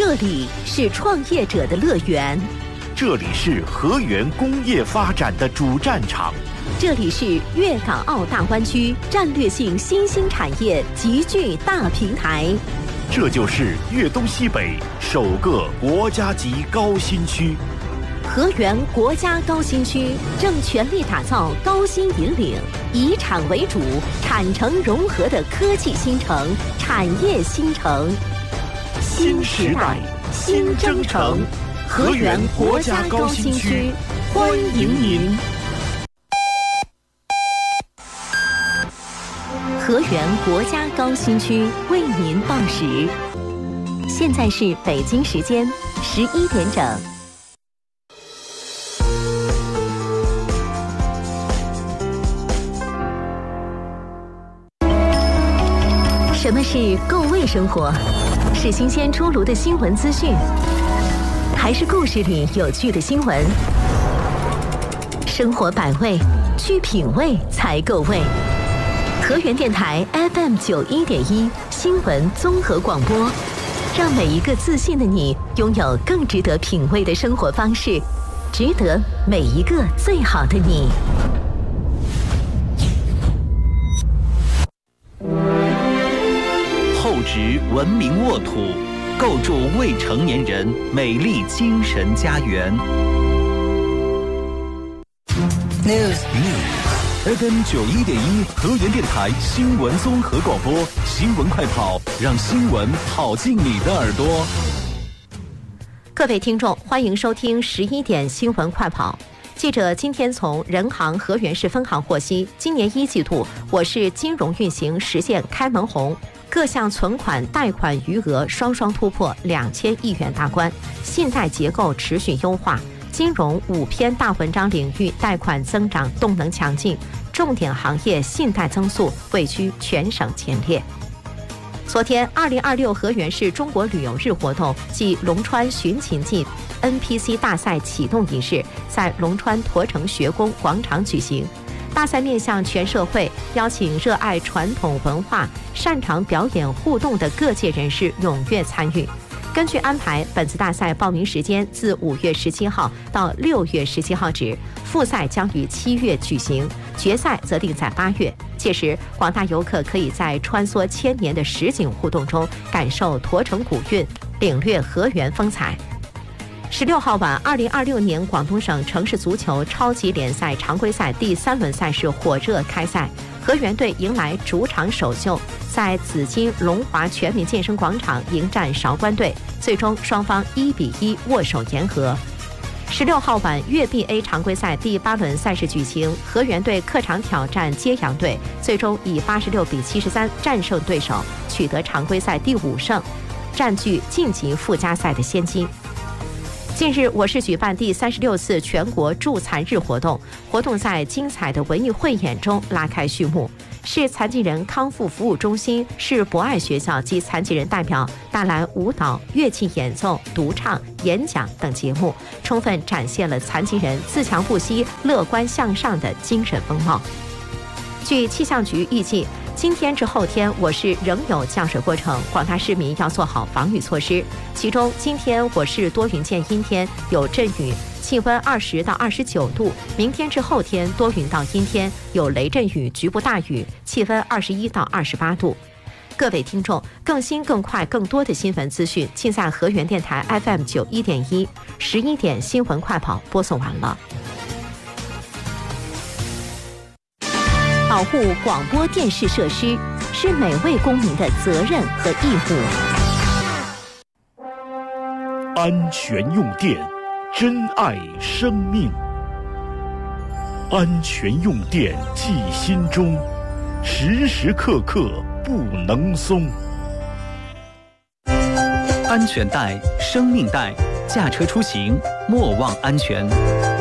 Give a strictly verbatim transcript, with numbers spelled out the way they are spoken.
这里是创业者的乐园， 这里是河源工业发展的主战场， 这里是粤港澳大湾区战略性新兴产业集聚大平台， 这就是粤东西北首个国家级高新区。 河源国家高新区正全力打造高新引领、以产为主、产城融合的科技新城、产业新城。 新时代新征程，河源国家高新区欢迎您。 河源国家高新区为您报时，现在是北京时间十一点整。什么是够味生活？是新鲜出炉的新闻资讯，还是故事里有趣的新闻？生活百味，去品味才够味。河源电台 F M 九一点一新闻综合广播，让每一个自信的你拥有更值得品味的生活方式，值得每一个最好的你。 厚植文明沃土，构筑未成年人美丽精神家园。 News News F M 九一点一河源电台新闻综合广播，新闻快跑，让新闻跑进你的耳朵。 各位听众，欢迎收听十一点新闻快跑。记者今天从人行河源市分行获悉，今年一季度我市金融运行实现开门红，各项存款贷款余额双双突破两千亿元大关，信贷结构持续优化，金融五篇大文章领域贷款增长动能强劲，重点行业信贷增速位居全省前列。昨天，二零二六河源市中国旅游日活动暨龙川寻秦记 N P C 大赛启动仪式在龙川驼城学宫广场举行。大赛面向全社会，邀请热爱传统文化、擅长表演互动的各界人士踊跃参与。根据安排，本次大赛报名时间自五月十七号到六月十七号止，复赛将于七月举行，决赛则定在八月。届时，广大游客可以在穿梭千年的实景互动中，感受驼城古韵，领略河源风采。十六号晚，二零二六年广东省城市足球超级联赛常规赛第三轮赛事火热开赛，河源队迎来主场首秀，在紫金龙华全民健身广场迎战韶关队，最终双方一比一握手言和。十六号晚，粤 B A 常规赛第八轮赛事举行，河源队客场挑战揭阳队，最终以八十六比七十三战胜对手，取得常规赛第五胜，占据晋级附加赛的先机。近日，我市举办第三十六次全国助残日活动，活动在精彩的文艺汇演中拉开序幕。市残疾人康复服务中心、市博爱学校及残疾人代表带来舞蹈、乐器演奏、独唱、演讲等节目，充分展现了残疾人自强不息、乐观向上的精神风貌。据气象局预计，今天至后天，我市仍有降水过程，广大市民要做好防御措施。其中，今天我市多云见阴天，有阵雨，气温二十到二十九度；明天至后天多云到阴天，有雷阵雨，局部大雨，气温二十一到二十八度。各位听众，更新、更快、更多的新闻资讯，尽在河源电台 F M 九一点一，十一点新闻快跑播送完了。保护广播电视设施是每位公民的责任和义务。安全用电，珍爱生命。安全用电记心中，时时刻刻不能松。 安全带、生命带，驾车出行莫忘安全。